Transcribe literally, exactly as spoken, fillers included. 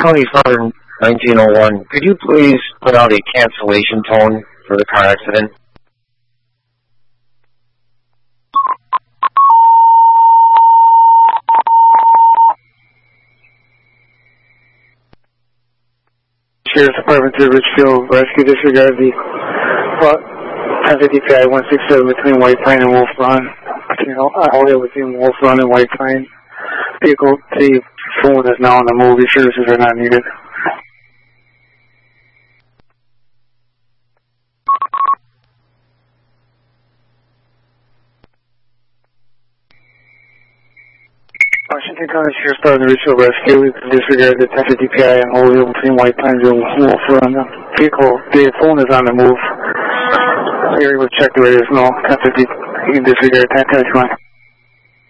County Southern nineteen oh one, could you please put out a cancellation tone for the car accident? Sheriff's Department to Richfield Rescue, disregard the ten fifty P I one six seven between White Pine and Wolf Run. You know, Holyoke between Wolf Run and White Pine. Vehicle, the phone is now on the move. Your services are not needed. Washington County Sheriff's Department Richfield Rescue, disregard the ten fifty P I and Holyoke between White Pines and Wolf Run. Vehicle, the phone is on the move. Here we will check the radios now. ten fifty, you can disregard ten ten twenty.